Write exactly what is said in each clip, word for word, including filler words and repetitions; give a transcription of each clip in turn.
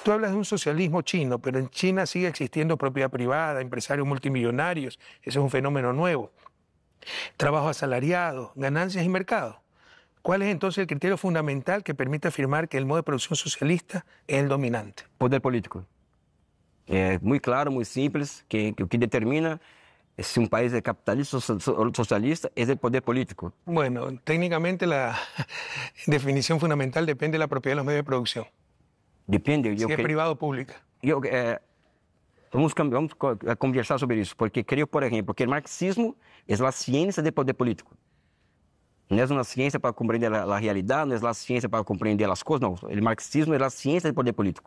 Tú hablas de un socialismo chino, pero en China sigue existiendo propiedad privada, empresarios multimillonarios, ese es un fenómeno nuevo. Trabajo asalariado, ganancias y mercado. ¿Cuál es entonces el criterio fundamental que permite afirmar que el modo de producción socialista es el dominante? Poder político. É muito claro, muito simples, que, que o que determina se um país é capitalista ou socialista é o poder político. Bueno, técnicamente la definición fundamental depende de la propiedad de los medios de producción. Depende. Si eu es que, privado o pública. Eu, é, vamos, vamos conversar sobre isso, porque creio, por exemplo, que o marxismo é a ciência do poder político. Não é uma ciência para compreender a, a realidade, não é uma ciência para compreender as coisas, não. O marxismo é a ciência do poder político.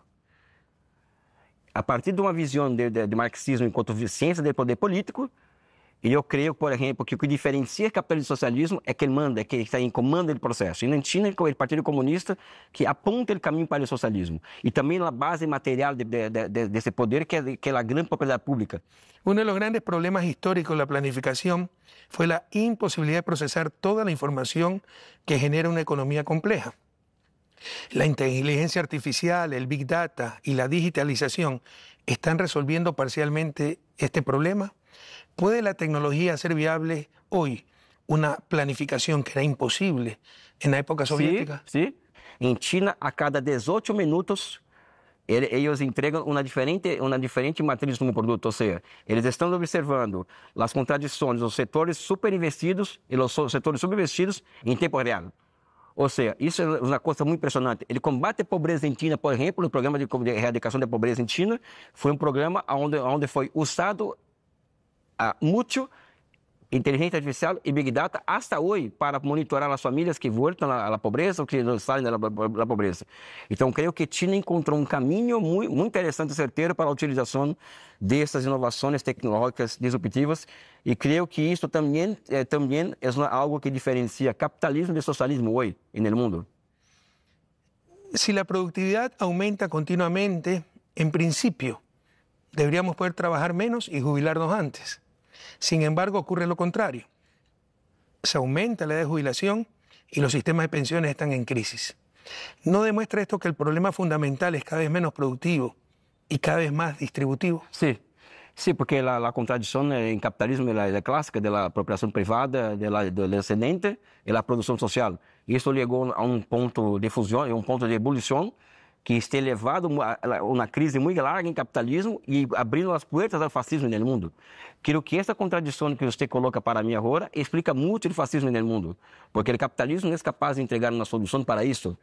A partir de uma visão de, de, de marxismo enquanto ciência do poder político, eu creio, por exemplo, que o que diferencia capitalismo e socialismo é quem manda, é quem está em comando do processo. E na China, é o Partido Comunista que aponta o caminho para o socialismo. E também a base material de, de, de, desse poder, que é, que é a grande propriedade pública. Uno de los grandes problemas históricos de la planificación fue la imposibilidad de procesar toda la información que genera una economía compleja. La inteligencia artificial, el Big Data y la digitalización están resolviendo parcialmente este problema. ¿Puede la tecnología hacer viable hoy una planificación que era imposible en la época soviética? Sí, sí. En China, a cada dezoito minutos, eles entregam uma diferente, uma diferente matriz no produto, ou seja, eles estão observando as contradições dos setores superinvestidos e os setores subinvestidos em tempo real. Ou seja, isso é uma coisa muito impressionante. Ele combate a pobreza em China, por exemplo, o programa de erradicação da pobreza em China foi um programa onde, onde foi usado a muito inteligência artificial e Big Data hasta hoje para monitorar as famílias que voltam à pobreza ou que saem da pobreza. Então, creio que China encontrou um caminho muito, muito interessante e certeiro para a utilização dessas inovações tecnológicas disruptivas e creio que isso também, eh, também é algo que diferencia capitalismo de socialismo hoje no mundo. Si la productividad aumenta continuamente, en principio, deberíamos poder trabajar menos y jubilarnos antes. Sin embargo, ocurre lo contrario. Se aumenta la edad de jubilación y los sistemas de pensiones están en crisis. ¿No demuestra esto que el problema fundamental es cada vez menos productivo y cada vez más distributivo? Sí, sí, porque la, la contradicción en capitalismo es la, la clásica de la apropiación privada, de la, del excedente y la producción social. Y esto llegó a un punto de fusión, a un punto de ebullición, que está elevado a uma crise muito larga em capitalismo e abrindo as portas ao fascismo no mundo. Creio que essa contradição que você coloca para mim agora explica muito o fascismo no mundo, porque o capitalismo não é capaz de entregar uma solução para isso.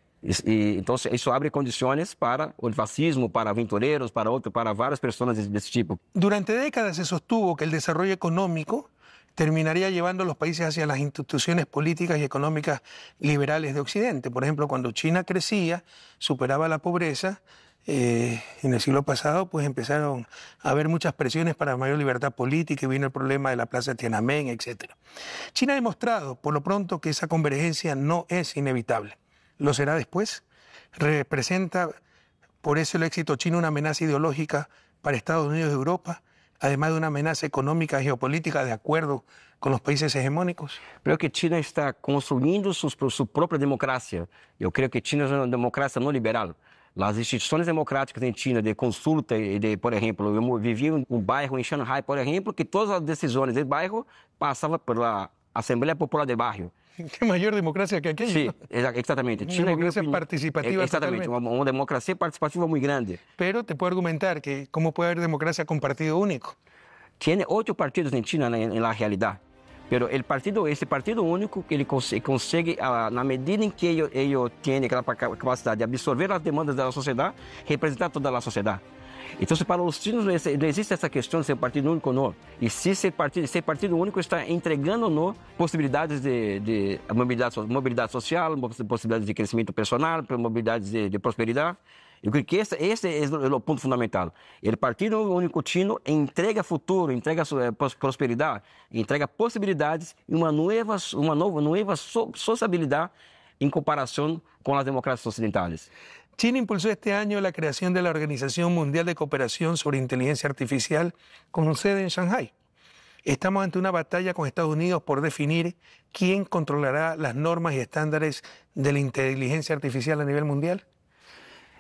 E, então, isso abre condições para o fascismo, para aventureiros, para outro, para várias pessoas desse tipo. Durante décadas se sostuvo que el desarrollo económico terminaría llevando a los países hacia las instituciones políticas y económicas liberales de Occidente. Por ejemplo, cuando China crecía, superaba la pobreza, eh, en el siglo pasado pues empezaron a haber muchas presiones para mayor libertad política y vino el problema de la plaza de Tiananmen, etcétera. China ha demostrado, por lo pronto, que esa convergencia no es inevitable. ¿Lo será después? ¿Representa por eso el éxito chino una amenaza ideológica para Estados Unidos y Europa, además de una amenaza económica y geopolítica de acuerdo con los países hegemónicos? Creo que China está construindo su, su propia democracia. Eu creio que China é uma democracia não liberal. As instituições democráticas em China de consulta, de, por exemplo, eu vivi em um bairro em Shanghai, por exemplo, que todas as decisões do bairro passavam pela Assembleia Popular do bairro. Que maior democracia que aquello. Sí, exactamente. Una China democracia participativa. Exactamente, una, una democracia participativa muy grande. Pero te puedo argumentar que cómo puede haber democracia con partido único. Tiene ocho partidos en China en, en la realidad. Pero el partido, ese partido único, que ele consegue, consegue uh, na medida em que ele, ele tem aquela capacidade de absorver as demandas da sociedade, representar toda a sociedade. Então, para os chinos não existe essa questão de ser partido único ou não. E se ser partido, ser partido único está entregando ou não possibilidades de, de mobilidade, mobilidade social, possibilidades de crescimento personal, mobilidades de, de prosperidade. Eu creio que esse, esse é o ponto fundamental. O Partido Único Chino entrega futuro, entrega prosperidade, entrega possibilidades e uma nova, uma nova, nova sociabilidade em comparação com as democracias ocidentais. China impulsó este año la creación de la Organización Mundial de Cooperación sobre Inteligencia Artificial con sede en Shanghái. Estamos ante una batalla con Estados Unidos por definir quién controlará las normas y estándares de la inteligencia artificial a nivel mundial.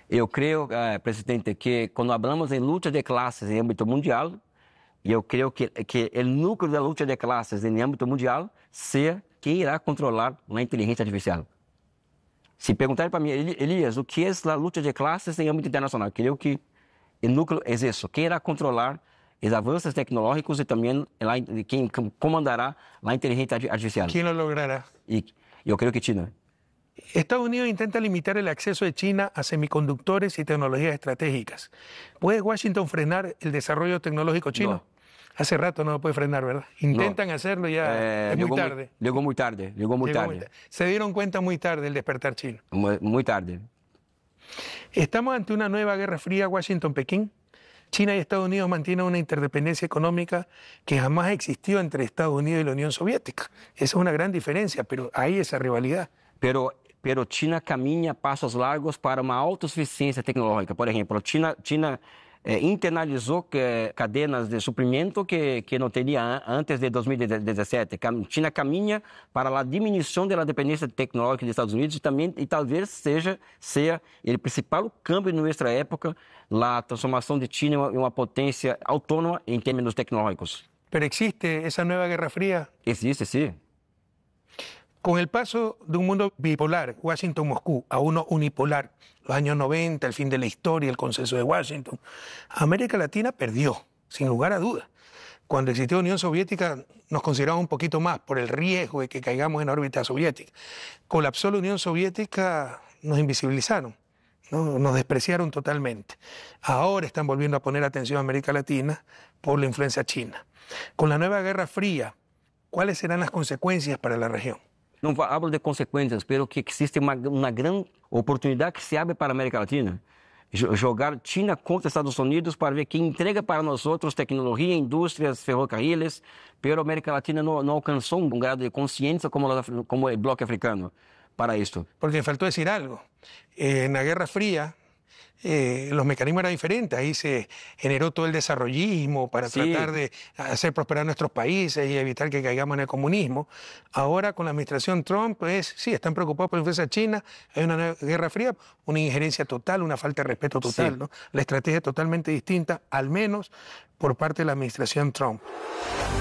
Eu creio, uh, presidente, que quando falamos em luta de classes em âmbito mundial, eu creio que, que o núcleo da luta de classes em âmbito mundial seja quem irá controlar a inteligência artificial. Se perguntarem para mim, Elias, o que é a luta de classes em âmbito internacional? Eu creio que o núcleo é isso. Quem irá controlar os avanços tecnológicos e também quem comandará a inteligência artificial. Quem lo logrará? E eu creio que China. Estados Unidos intenta limitar el acceso de China a semiconductores y tecnologías estratégicas. ¿Puede Washington frenar el desarrollo tecnológico chino? No. Hace rato no lo puede frenar, ¿verdad? Intentan no. hacerlo y ya eh, es muy llegó tarde. Muy, llegó muy tarde, llegó muy llegó tarde. Muy, se dieron cuenta muy tarde del despertar chino. Muy, muy tarde. ¿Estamos ante una nueva guerra fría Washington-Pekín? China y Estados Unidos mantienen una interdependencia económica que jamás existió entre Estados Unidos y la Unión Soviética. Esa es una gran diferencia, pero hay esa rivalidad. Pero, pero China caminha passos largos para uma autossuficiência tecnológica. Por exemplo, China, China eh, internalizou que, cadenas de suprimento que, que não tinha antes de dois mil e dezessete. China caminha para a diminuição da dependência tecnológica dos Estados Unidos e também e talvez seja seja o principal câmbio em nossa época a transformação de China em uma potência autônoma em termos tecnológicos. Pero existe esa nueva guerra fría. Existe, sí. Con el paso de un mundo bipolar, Washington-Moscú, a uno unipolar, los años noventa, el fin de la historia, el consenso de Washington, América Latina perdió, sin lugar a dudas. Cuando existió la Unión Soviética nos consideramos un poquito más por el riesgo de que caigamos en la órbita soviética. Colapsó la Unión Soviética, nos invisibilizaron, ¿no? Nos despreciaron totalmente. Ahora están volviendo a poner atención a América Latina por la influencia china. Con la nueva Guerra Fría, ¿cuáles serán las consecuencias para la región? Não hablo de consequências, pero que existe uma, uma grande oportunidade que se abre para a América Latina. Jogar China contra Estados Unidos para ver quem entrega para nós outros tecnologia, indústrias, ferrocarriles, pero a América Latina não, não alcançou um grado de consciência como, como o bloco africano para isto. Porque faltó decir algo. Eh, en la Guerra Fría eh, los mecanismos eran diferentes. Ahí se generó todo el desarrollismo para sí. tratar de hacer prosperar nuestros países y evitar que caigamos en el comunismo. Ahora con la administración Trump, pues sí, están preocupados por la influencia china, hay una Guerra Fría, una injerencia total, una falta de respeto total, sí. ¿no? La estrategia es totalmente distinta, al menos por parte de la administración Trump.